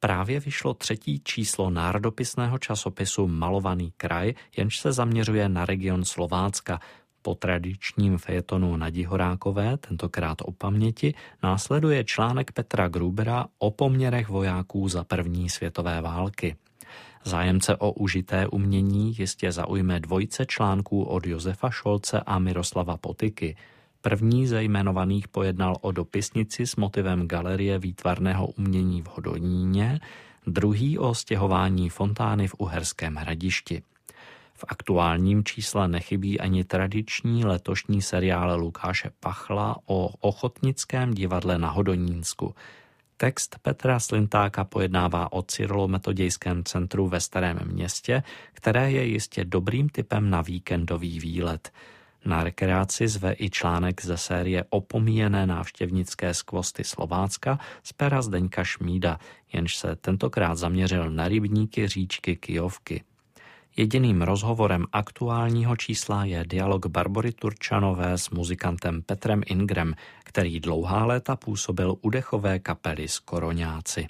Právě vyšlo 3. číslo národopisného časopisu Malovaný kraj, jenž se zaměřuje na region Slovácka. Po tradičním fejetonu Nadi Horákové, tentokrát o paměti, následuje článek Petra Grubera o poměrech vojáků za první světové války. Zájemce o užité umění jistě zaujme dvojice článků od Josefa Šolce a Miroslava Potyky. První ze jmenovaných pojednal o dopisnici s motivem Galerie výtvarného umění v Hodoníně, druhý o stěhování fontány v Uherském Hradišti. V aktuálním čísle nechybí ani tradiční letošní seriál Lukáše Pachla o ochotnickém divadle na Hodonínsku. Text Petra Slintáka pojednává o Cyrilo-metodějském centru ve Starém Městě, které je jistě dobrým typem na víkendový výlet. Na rekreaci zve i článek ze série Opomíjené návštěvnické skvosty Slovácka z pera Zdeňka Šmída, jenž se tentokrát zaměřil na rybníky říčky Kyjovky. Jediným rozhovorem aktuálního čísla je dialog Barbory Turčanové s muzikantem Petrem Ingrem, který dlouhá léta působil u dechové kapely Skoroňáci.